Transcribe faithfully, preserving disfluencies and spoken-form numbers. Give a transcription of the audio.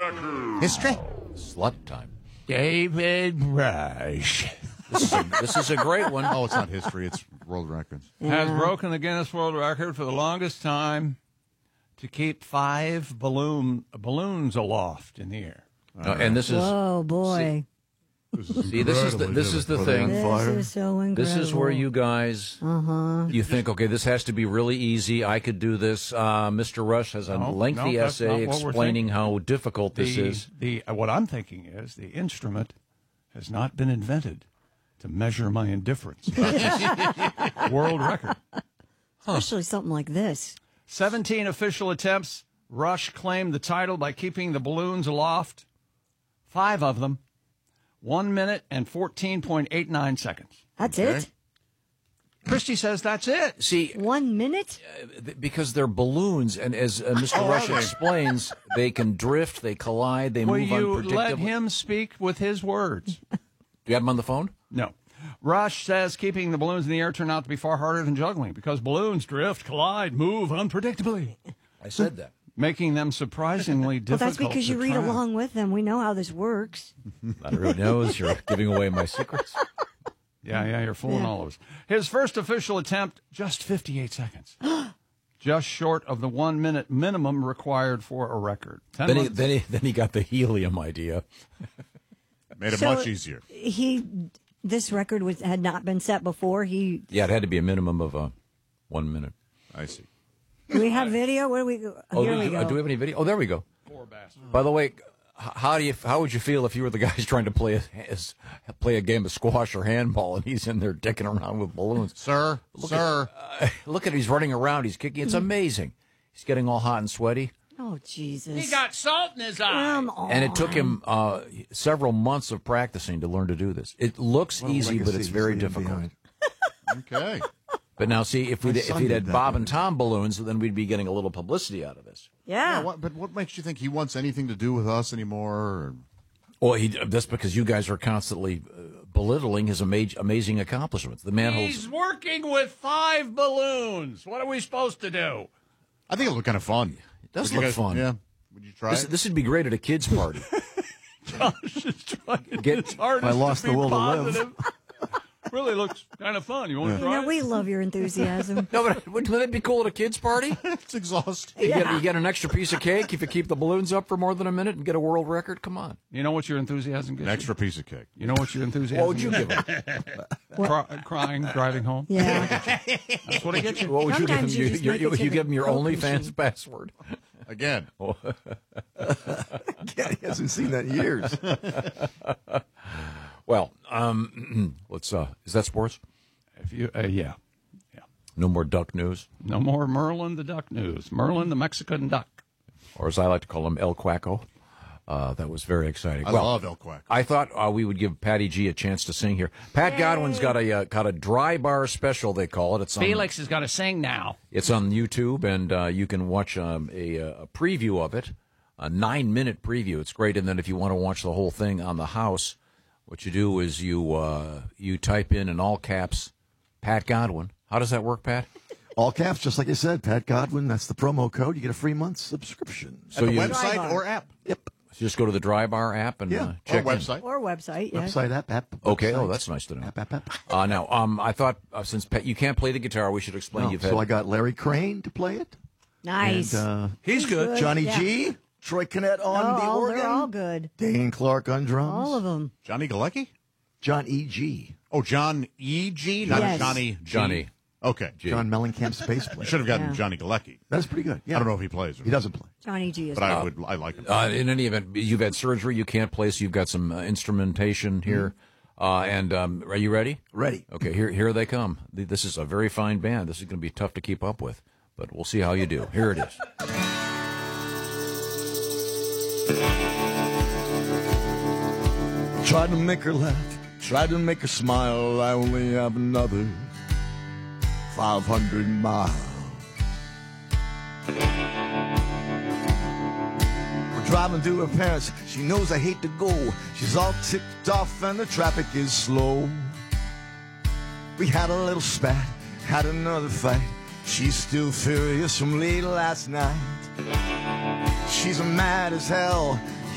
History? Slut time. David Rush This is, a, this is a great one. Oh, it's not history. It's world records. has broken the Guinness World Record for the longest time to keep five balloon balloons aloft in the air. Uh, and this is Oh, boy. see, this is the this is the thing. This is so incredible. This is where you guys, Uh-huh. you think, okay, this has to be really easy. I could do this. Uh, Mister Rush has a No, lengthy no, that's essay not what we're explaining thinking. how difficult this the, is. The, uh, what I'm thinking is the instrument has not been invented to measure my indifference. World record. Especially something like this. seventeen official attempts. Rush claimed the title by keeping the balloons aloft. Five of them. One minute and fourteen point eight nine seconds. That's Okay. it? Christy says that's it. See, One minute? th- because they're balloons, and as uh, Mister Oh, Rush are they? explains, they can drift, they collide, they Will move you unpredictably. let him speak with his words? Do you have him on the phone? No. Rush says keeping the balloons in the air turned out to be far harder than juggling because balloons drift, collide, move unpredictably, I said that. making them surprisingly Well, difficult that's because to you read track. along with them. We know how this works. Not everyone knows you're giving away my secrets. Yeah, yeah, you're fooling Yeah. all of us. His first official attempt, just fifty-eight seconds. Just short of the one minute minimum required for a record. Ten Then he, months- then, he, then he got the helium idea. Made it So- much easier. He, this record was had not been set before. He, Yeah, it had to be a minimum of uh, one minute. I see. do we have video? Where do we go? Oh, Here do, we do- go. do we have any video? Oh, there we go. Poor bastard. By the way, h- how do you how would you feel if you were the guys trying to play a, play a game of squash or handball and he's in there dicking around with balloons? Sir, sir. Uh, look at he's running around, he's kicking. It's amazing. He's getting all hot and sweaty, Oh, Jesus. He got salt in his eye. Come on. and it took him uh, several months of practicing to learn to do this. It looks What a easy, but legacy it's he's very leaving difficult. behind. Okay. But now, see, if we My if son he'd did had that, Bob though. and Tom balloons, then we'd be getting a little publicity out of this. Yeah. Yeah, what, but what makes you think he wants anything to do with us anymore? Or... Well, he, that's because you guys are constantly uh, belittling his ama- amazing accomplishments. The man holds. He's working with five balloons. What are we supposed to do? I think it looked kind of fun. It does Would you look guys- fun. Yeah. Would you try This, it? this would be great at a kids' party. Josh is trying Get- his hardest I lost to be the will to live. positive. Really looks kind of fun. You want to You try know, it? we love your enthusiasm. No, but wouldn't that be cool at a kids' party? It's exhausting. You, get, you get an extra piece of cake if you keep the balloons up for more than a minute and get a world record. Come on. You know what your enthusiasm gets An extra piece of cake. you? You know what your enthusiasm What would you gets give him? Cry, crying, driving home. Yeah. That's what it gets you. What would you give him? Sometimes you You, just you, make you, it to you the give him your Coke OnlyFans machine. password. Again. Yeah, he hasn't seen that in years. Well, um, let's. Uh, is that sports? If you, uh, yeah, yeah. No more duck news, No more Merlin the duck news. Merlin the Mexican duck. or as I like to call him, El Quaco. Uh, that was very exciting. I well, love El Quack. I thought uh, we would give Patty G a chance to sing here. Pat Godwin's got a uh, got a dry bar special. They call it. It's on, Felix has got to sing now. It's on YouTube, and uh, you can watch um, a, a preview of it, a nine minute preview. It's great. And then if you want to watch the whole thing on the house, what you do is you uh, you type in in all caps, Pat Godwin. How does that work, Pat? All caps, just like I said, Pat Godwin. That's the promo code. You get a free month subscription. So At the you website Dry bar. or app? Yep. So just go to the Dry Bar app and Yeah. uh, Or check in. website. Or website, yeah. Website app, app. Okay. website. Oh, that's nice to know. App, app, app. Uh, now, um, I thought uh, since Pat, you can't play the guitar, we should explain. No, You've so had I got Larry Crane to play it. Nice. And, uh, He's good. Johnny Yeah. G, Troy Kinnett Oh, on the all, organ. they're all good. Dane Clark on drums. All of them. Johnny Galecki? John E G. Oh, John E G, not Yes. Johnny G. Johnny. Okay. G. John Mellencamp's bass player. Should have gotten Yeah. Johnny Galecki. That's pretty good. Yeah. I don't know if he plays. Or He doesn't play. Johnny G is But I good. would. I like him. Uh, in any event, you've had surgery. You can't play, so you've got some uh, instrumentation here. Uh, and um, are you ready? Ready. Okay, here here they come. Th- This is a very fine band. This is going to be tough to keep up with, but we'll see how you do. Here it is. Tried to make her laugh, tried to make her smile. I only have another five hundred miles. We're driving to her parents. She knows I hate to go. She's all ticked off and the traffic is slow. We had a little spat, had another fight. She's still furious from late last night. She's mad as hell,